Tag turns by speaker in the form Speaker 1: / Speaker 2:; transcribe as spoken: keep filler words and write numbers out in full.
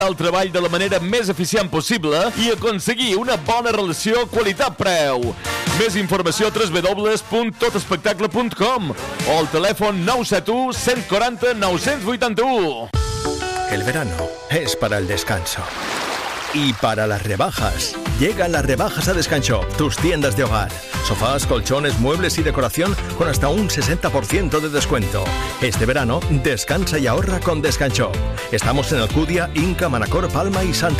Speaker 1: el treball de la manera més eficient possible i aconseguir una bona relació qualitat-preu. Més informació a w w w punt tot espectacle punt com o al telèfon nou set u, cent quaranta, nou cents vuitanta-u.
Speaker 2: El verano es para el descanso. Y para las rebajas. Llegan las rebajas a Descanshop, tus tiendas de hogar. Sofás, colchones, muebles y decoración con hasta un sesenta por ciento de descuento. Este verano, descansa y ahorra con Descanshop. Estamos en Alcudia, Inca, Manacor, Palma y Santa